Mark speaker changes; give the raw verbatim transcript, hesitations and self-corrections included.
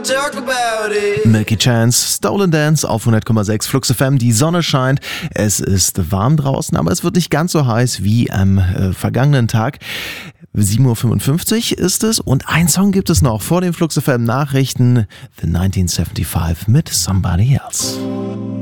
Speaker 1: talk about it.
Speaker 2: Milky Chance, Stolen Dance auf hundert Komma sechs Flux F M. Die Sonne scheint, es ist warm draußen, aber es wird nicht ganz so heiß wie am äh, vergangenen Tag. sieben Uhr fünfundfünfzig ist es und ein Song gibt es noch vor den Flux F M Nachrichten. The neunzehnhundertfünfundsiebzig mit Somebody Else.